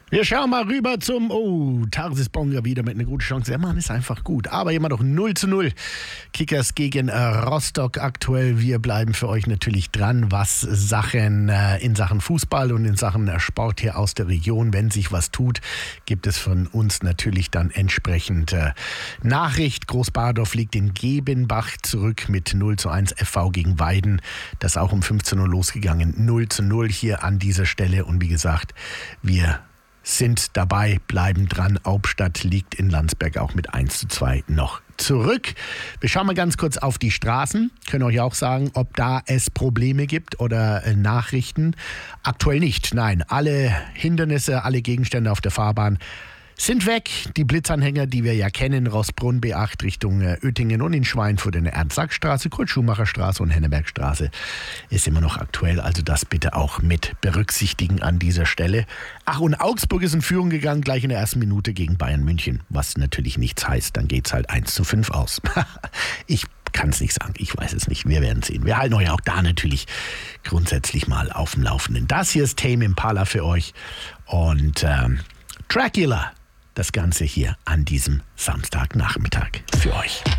Wir schauen mal rüber zum, Tarsis Bonga wieder mit einer guten Chance. Der Mann ist einfach gut, aber immer noch 0:0. Kickers gegen Rostock aktuell. Wir bleiben für euch natürlich dran, was in Sachen Fußball und in Sachen Sport hier aus der Region, wenn sich was tut, gibt es von uns natürlich dann entsprechend Nachricht. Großbadorf liegt in Gebenbach zurück mit 0:1 FV gegen Weiden. Das auch um 15 Uhr losgegangen. 0:0 hier an dieser Stelle und wie gesagt, wir sind dabei, bleiben dran. Hauptstadt liegt in Landsberg auch mit 1:2 noch zurück. Wir schauen mal ganz kurz auf die Straßen. Können euch auch sagen, ob da es Probleme gibt oder Nachrichten. Aktuell nicht. Nein, alle Hindernisse, alle Gegenstände auf der Fahrbahn sind weg. Die Blitzanhänger, die wir ja kennen, Rossbrunn B8 Richtung Oettingen und in Schweinfurt in der Ernst-Sachs-Straße, Kurt-Schumacher-Straße und Hennebergstraße ist immer noch aktuell. Also das bitte auch mit berücksichtigen an dieser Stelle. Ach, und Augsburg ist in Führung gegangen, gleich in der ersten Minute gegen Bayern München, was natürlich nichts heißt. Dann geht es halt 1:5 aus. Ich kann es nicht sagen, ich weiß es nicht, wir werden sehen. Wir halten euch auch da natürlich grundsätzlich mal auf dem Laufenden. Das hier ist Tame Impala für euch und Dracula. Das Ganze hier an diesem Samstagnachmittag für euch.